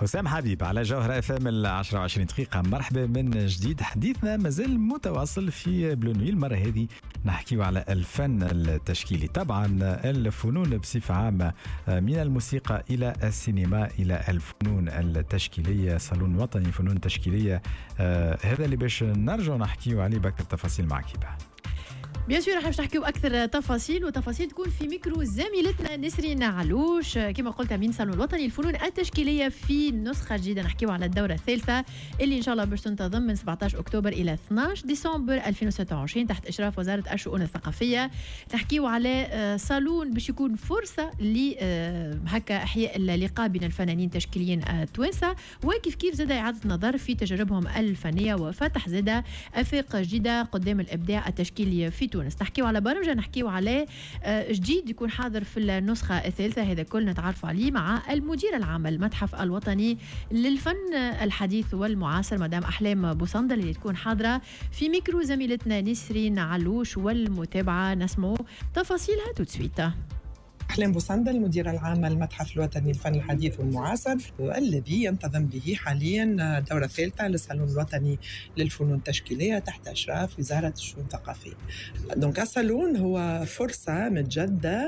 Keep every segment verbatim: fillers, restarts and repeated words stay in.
حسام حبيب على جوهرة اف ام العشرة وعشرين دقيقة. مرحبا من جديد. حديثنا مازال متواصل في بلو نويل. المرة هذه نحكيو على الفن التشكيلي. طبعا الفنون بصفة عامة، من الموسيقى إلى السينما إلى الفنون التشكيلية. صالون وطني فنون تشكيلية، آه هذا اللي باش نرجع نحكيو عليه بأكثر تفاصيل معك. بيان سور راح نحكيو اكثر تفاصيل وتفاصيل تكون في ميكرو زميلتنا نسرين علوش كما قلت من صالون الوطني الفنون التشكيليه في نسخه جديده. نحكيو على الدوره الثالثه اللي ان شاء الله باش تنتظم من سبعة عشر اكتوبر الى اثني عشر ديسمبر ألفين وستة وعشرين تحت اشراف وزاره الشؤون الثقافيه. نحكيو على صالون باش يكون فرصه ل هكا احياء اللقاء بين الفنانين التشكيليين التوانسه، وكيف كيف زاد اعاده نظر في تجاربهم الفنيه وفتح زاد افاق جديده قدام الابداع التشكيلي في تونس. نحكيو على برمجة، نحكيو على جديد يكون حاضر في النسخة الثالثة. هذا كل نتعرف عليه مع المدير العام المتحف الوطني للفن الحديث والمعاصر مدام أحلام بوصندل اللي تكون حاضرة في ميكرو زميلتنا نسرين علوش، والمتابعة نسمو تفاصيلها تتسويت. أحلام بوصندل مدير العام المتحف الوطني للفن الحديث والمعاصر، والذي ينتظم به حاليا الدورة الثالثة للصالون الوطني للفنون التشكيلية تحت إشراف وزارة الشؤون الثقافية. دونك الصالون هو فرصة متجددة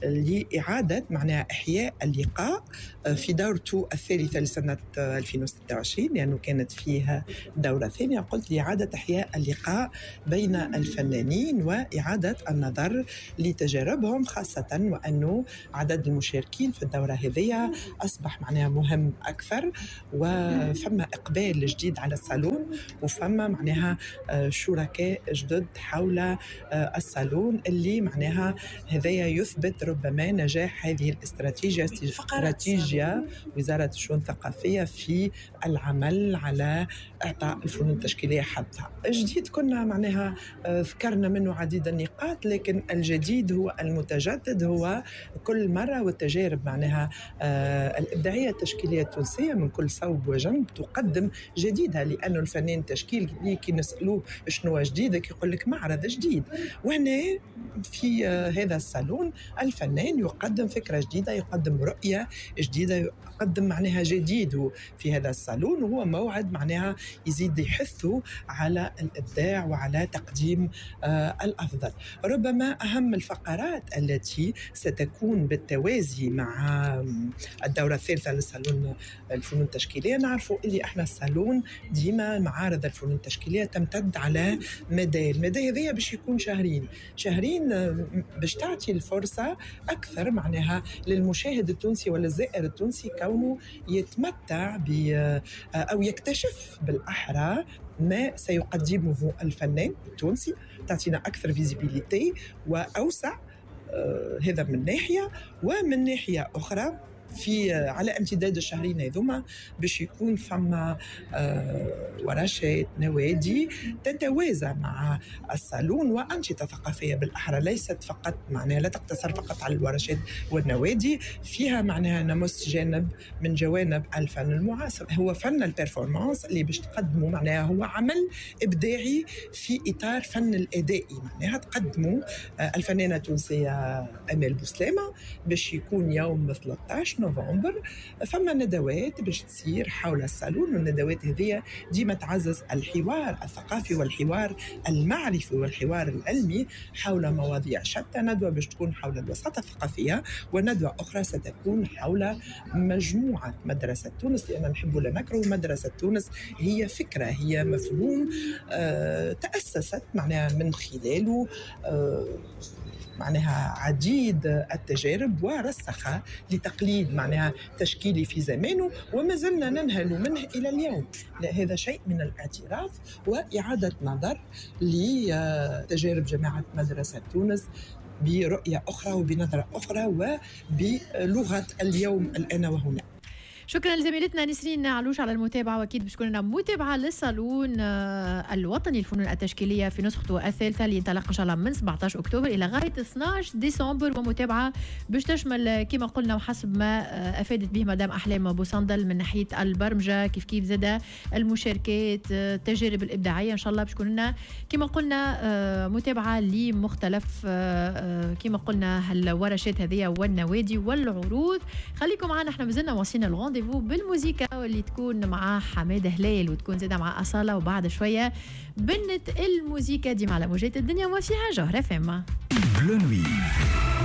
لإعادة معناها إحياء اللقاء في دورته الثالثة لسنة ألفين وستة وعشرين، لأنه كانت فيها دورة ثانية. قلت لإعادة إحياء اللقاء بين الفنانين وإعادة النظر لتجاربهم، خاصة وأن عدد المشاركين في الدورة هذه أصبح معناها مهم أكثر، وفما إقبال جديد على الصالون، وفما معناها شركاء جدد حول الصالون اللي معناها هذايا يثبت ربما نجاح هذه الاستراتيجية استراتيجية وزارة الشؤون الثقافية في العمل على إعطاء الفنون التشكيلية حقها. الجديد كنا معناها ذكرنا منه عديد النقاط، لكن الجديد هو المتجدد هو كل مرة والتجارب معناها آه الإبداعية التشكيلية التونسية من كل صوب وجنب تقدم جديدها، لأنه الفنان التشكيلي كي نسألوه شنو جديد يقول لك معرض جديد. وهنا في آه هذا الصالون الفنان يقدم فكرة جديدة، يقدم رؤية جديدة، يقدم معناها جديد في هذا الصالون، وهو موعد معناها يزيد يحثوا على الإبداع وعلى تقديم آه الأفضل. ربما أهم الفقرات التي ستكون بالتوازي مع الدورة الثالثة للصالون الفنون التشكيلية. نعرفوا اللي احنا الصالون ديما معارض الفنون التشكيلية تمتد على مدى المدى هذية باش يكون شهرين شهرين باش تعطي الفرصة أكثر معناها للمشاهد التونسي ولا الزائر التونسي كونه يتمتع ب أو يكتشف بالأحرى ما سيقدمه الفنان التونسي، تعطينا أكثر فيزيبيليتي وأوسع. آه هذا من ناحية، ومن ناحية أخرى في على امتداد الشهرين هذوما باش يكون فما آه ورشات نوادي تتوازى مع الصالون وأنشطة ثقافية بالأحرى، ليست فقط معناها لا تقتصر فقط على الورشات والنوادي، فيها معناها نمس جانب من جوانب الفن المعاصر. هو فن البرفورمانس اللي باش تقدمه معناها هو عمل إبداعي في إطار فن الأدائي، معناها تقدمه آه الفنانة التونسية أمال بوسلامة باش يكون يوم ثلاثة عشر نوفمبر. فما ندوات باش تصير حول الصالون، والندوات هذه ديما تعزز الحوار الثقافي والحوار المعرفي والحوار العلمي حول مواضيع شتى. ندوة باش تكون حول الوساطة الثقافية، وندوة أخرى ستكون حول مجموعة مدرسة تونس، لأن نحب لا نكره مدرسة تونس هي فكرة، هي مفهوم آه تأسست معناها من خلاله آه معناها عديد التجارب ورسخها لتقليد معناها تشكيلي في زمانه، وما زلنا ننهل منه إلى اليوم. هذا شيء من الاعتراف وإعادة نظر لتجارب جامعة مدرسة تونس برؤية أخرى وبنظرة أخرى وبلغة اليوم الآن وهنا. شكرا لزميلتنا نسرين علوش على المتابعة، واكيد باش تكون متابعة للصالون الوطني للفنون التشكيلية في نسخته الثالثة اللي ينطلق ان شاء الله من سبعة عشر اكتوبر الى غاية اثني عشر ديسمبر، ومتابعة باش تشمل كما قلنا وحسب ما افادت به مدام احلام بوصندل من ناحية البرمجة، كيف كيف زاد المشاركات، التجارب الابداعية. ان شاء الله باش تكون لنا كما قلنا متابعة لمختلف كما قلنا الورشات هذه والنوادي والعروض. خليكم معنا، احنا مازلنا واصلين الغوندي رونديفو بالموسيقى واللي تكون مع حماده هلال وتكون زاده مع اصاله وبعد شويه بنت الموسيقى ديما على موجات الدنيا وما فيها جوهره فما بلو نوي.